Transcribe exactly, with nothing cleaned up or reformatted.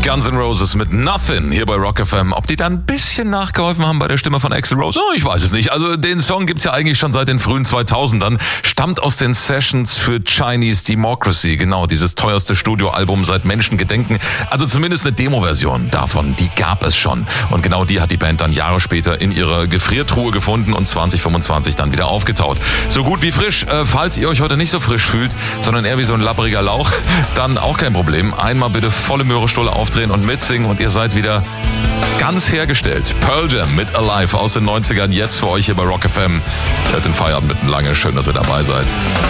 Guns N' Roses mit Nothing hier bei Rock F M. Ob die da ein bisschen nachgeholfen haben bei der Stimme von Axl Rose? Oh, ich weiß es nicht. Also den Song gibt's ja eigentlich schon seit den frühen zweitausendern. Stammt aus den Sessions für Chinese Democracy. Genau, dieses teuerste Studioalbum seit Menschengedenken. Also zumindest eine Demo-Version davon, die gab es schon. Und genau die hat die Band dann Jahre später in ihrer Gefriertruhe gefunden und zwanzig fünfundzwanzig dann wieder aufgetaut. So gut wie frisch. Äh, falls ihr euch heute nicht so frisch fühlt, sondern eher wie so ein lappriger Lauch, dann auch kein Problem. Einmal bitte volle Möhrestulle aufdrehen und mitsingen und ihr seid wieder ganz hergestellt. Pearl Jam mit Alive aus den neunzigern, jetzt für euch hier bei Rock F M. Hört den Feierabend mitten lange. Schön, dass ihr dabei seid.